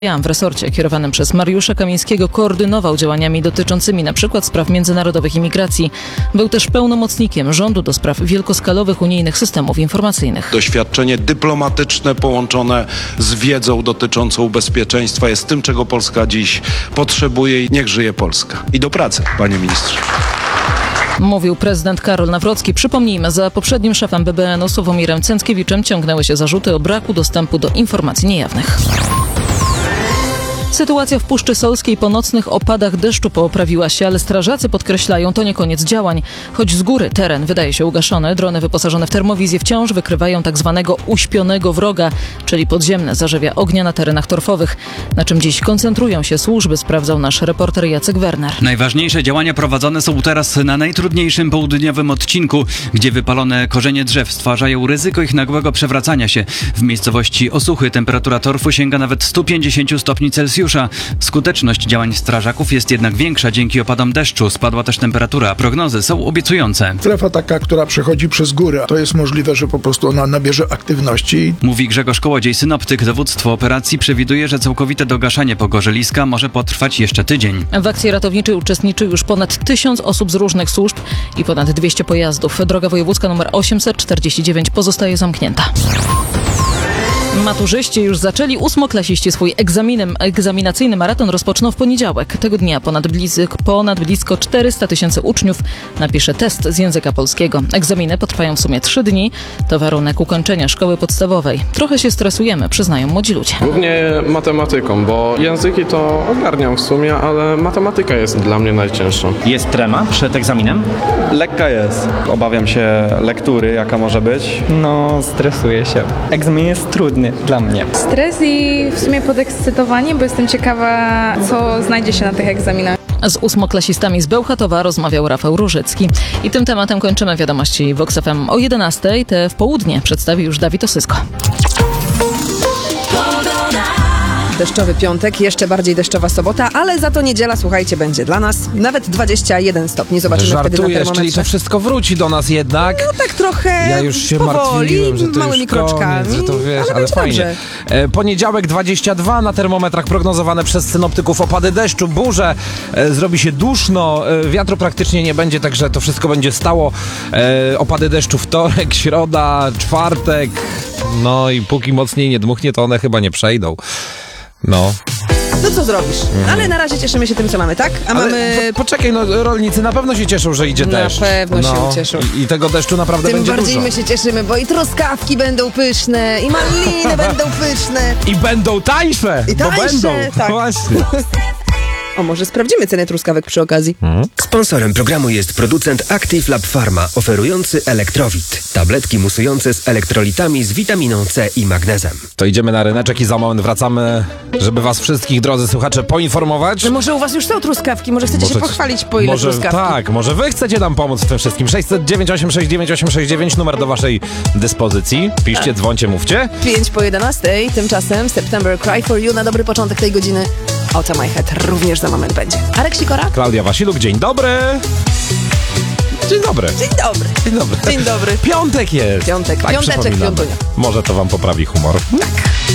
W resorcie kierowanym przez Mariusza Kamińskiego koordynował działaniami dotyczącymi np. spraw międzynarodowych i migracji. Był też pełnomocnikiem rządu do spraw wielkoskalowych unijnych systemów informacyjnych. Doświadczenie dyplomatyczne połączone z wiedzą dotyczącą bezpieczeństwa jest tym, czego Polska dziś potrzebuje i niech żyje Polska. I do pracy, panie ministrze. Mówił prezydent Karol Nawrocki. Przypomnijmy, za poprzednim szefem BBN-u Sławomirem Cęckiewiczem ciągnęły się zarzuty o braku dostępu do informacji niejawnych. Sytuacja w Puszczy Solskiej po nocnych opadach deszczu poprawiła się, ale strażacy podkreślają, to nie koniec działań. Choć z góry teren wydaje się ugaszony, drony wyposażone w termowizję wciąż wykrywają tak zwanego uśpionego wroga, czyli podziemne zarzewia ognia na terenach torfowych. Na czym dziś koncentrują się służby, sprawdzał nasz reporter Jacek Werner. Najważniejsze działania prowadzone są teraz na najtrudniejszym południowym odcinku, gdzie wypalone korzenie drzew stwarzają ryzyko ich nagłego przewracania się. W miejscowości Osuchy temperatura torfu sięga nawet 150 stopni Celsjusza. Skuteczność działań strażaków jest jednak większa dzięki opadom deszczu. Spadła też temperatura. Prognozy są obiecujące. Strefa taka, która przechodzi przez górę, to jest możliwe, że po prostu ona nabierze aktywności. Mówi Grzegorz Kołodziej, synoptyk. Dowództwo operacji przewiduje, że całkowite dogaszanie pogorzeliska może potrwać jeszcze tydzień. W akcji ratowniczej uczestniczy już ponad 1000 osób z różnych służb i ponad 200 pojazdów. Droga wojewódzka nr 849 pozostaje zamknięta. Maturzyści już zaczęli. Ósmoklasiści swój egzaminacyjny maraton rozpoczną w poniedziałek. Tego dnia ponad blisko 400 000 uczniów napisze test z języka polskiego. Egzaminy potrwają w sumie 3 dni. To warunek ukończenia szkoły podstawowej. Trochę się stresujemy, przyznają młodzi ludzie. Głównie matematyką, bo języki to ogarniam w sumie, ale matematyka jest dla mnie najcięższa. Jest trema przed egzaminem? Lekka jest. Obawiam się lektury, jaka może być. No, stresuję się. Egzamin jest trudny dla mnie. Stres i w sumie podekscytowanie, bo jestem ciekawa, co znajdzie się na tych egzaminach. Z ósmoklasistami z Bełchatowa rozmawiał Rafał Różycki. I tym tematem kończymy wiadomości Vox FM o 11:00. Te w południe przedstawi już Dawid Osysko. Deszczowy piątek, jeszcze bardziej deszczowa sobota, ale za to niedziela, słuchajcie, będzie dla nas nawet 21 stopni. Zobaczymy wtedy na termometrze. Czyli to wszystko wróci do nas jednak. No tak trochę ja już się powoli, martwiłem, że to małymi już kroczkami, koniec, że to wiesz, ale fajnie. Dobrze. Poniedziałek 22 na termometrach prognozowane przez synoptyków opady deszczu, burze, zrobi się duszno, wiatru praktycznie nie będzie, także to wszystko będzie stało. Opady deszczu wtorek, środa, czwartek, no i póki mocniej nie dmuchnie, to one chyba nie przejdą. No co zrobisz? Ale na razie cieszymy się tym, co mamy, tak? Poczekaj, rolnicy na pewno się cieszą, że idzie deszcz. Na pewno się cieszą. I tego deszczu naprawdę tym będzie bardziej dużo. my się cieszymy, bo i truskawki będą pyszne, i maliny będą pyszne. I będą tańsze! I tańsze, bo będą. tak. Właśnie. O, może sprawdzimy cenę truskawek przy okazji. Sponsorem programu jest producent Active Lab Pharma, oferujący Elektrowit. Tabletki musujące z elektrolitami z witaminą C i magnezem. To idziemy na ryneczek i za moment wracamy, żeby was wszystkich, drodzy słuchacze, poinformować. No może u was już są truskawki, może chcecie się pochwalić, po ile truskawki. Tak, może wy chcecie nam pomóc w tym wszystkim. 609 869 869, numer do waszej dyspozycji. Piszcie, dzwońcie, mówcie. 5 po 11, tymczasem September Cry for You na dobry początek tej godziny. Out of My Head również za moment będzie. Arek Sikora? Klaudia Wasiluk, dzień dobry. Dzień dobry. Dzień dobry. Dzień dobry. Dzień dobry. Piątek jest. Piątek. Tak, Piąteczek, piątunia. Może to wam poprawi humor. Tak.